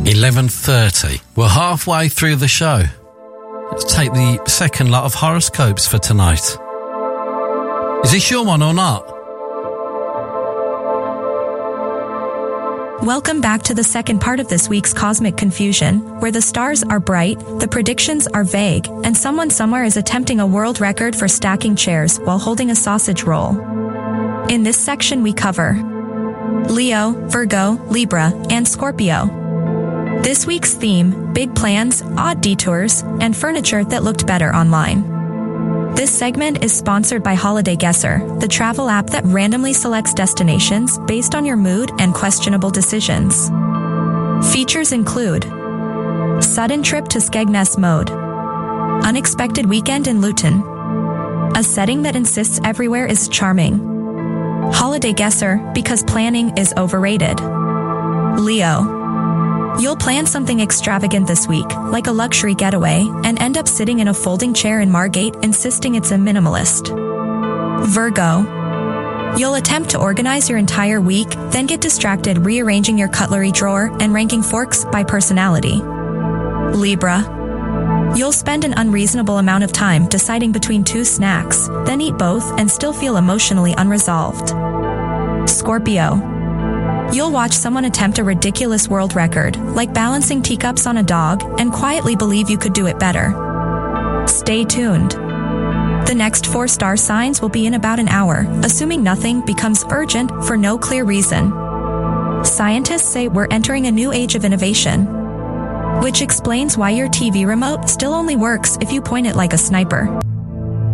11:30. We're halfway through the show. Let's take the second lot of horoscopes for tonight. Is this your one or not? Welcome back to the second part of this week's Cosmic Confusion, where the stars are bright, the predictions are vague, and someone somewhere is attempting a world record for stacking chairs while holding a sausage roll. In this section we cover Leo, Virgo, Libra, and Scorpio. This week's theme, big plans, odd detours, and furniture that looked better online. This segment is sponsored by Holiday Guesser, the travel app that randomly selects destinations based on your mood and questionable decisions. Features include sudden trip to Skegness Mode, unexpected weekend in Luton, a setting that insists everywhere is charming. Holiday Guesser, because planning is overrated. Leo. You'll plan something extravagant this week, like a luxury getaway, and end up sitting in a folding chair in Margate insisting it's a minimalist. Virgo. You'll attempt to organize your entire week, then get distracted rearranging your cutlery drawer and ranking forks by personality. Libra. You'll spend an unreasonable amount of time deciding between two snacks, then eat both and still feel emotionally unresolved. Scorpio. You'll watch someone attempt a ridiculous world record, like balancing teacups on a dog, and quietly believe you could do it better. Stay tuned. The next 4-star signs will be in about an hour, assuming nothing becomes urgent for no clear reason. Scientists say we're entering a new age of innovation, which explains why your TV remote still only works if you point it like a sniper.